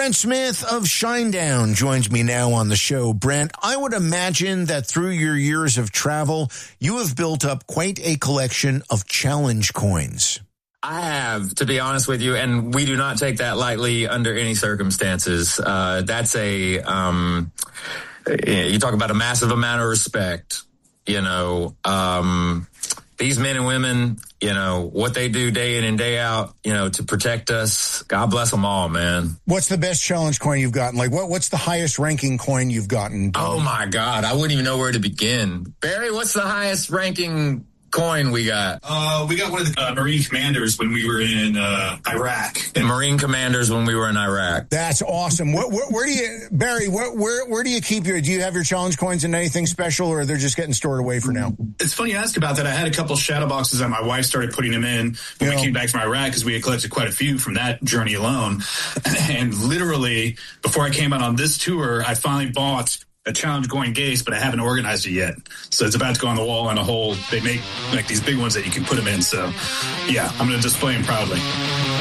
Brent Smith of Shinedown joins me now on the show. Brent, I would imagine that through your years of travel, you have built up quite a collection of challenge coins. I have, to be honest with you, and we do not take that lightly under any circumstances. That's you talk about a massive amount of respect, these men and women, what they do day in and day out, to protect us. God bless them all, man. What's the best challenge coin you've gotten? Like, what's the highest ranking coin you've gotten? Oh, my God. I wouldn't even know where to begin. Barry, what's the highest ranking coin we got? We got one of the Marine commanders when we were in Iraq. Marine commanders when we were in Iraq. That's awesome. Where do you, Barry? Where do you keep your? Do you have your challenge coins in anything special, or they're just getting stored away for now? It's funny you ask about that. I had a couple shadow boxes that my wife started putting them in when we came back from Iraq, because we had collected quite a few from that journey alone. And literally, before I came out on this tour, I finally bought a challenge coin case, but I haven't organized it yet. So it's about to go on the wall on a whole. They make like these big ones that you can put them in. So yeah, I'm going to display them proudly.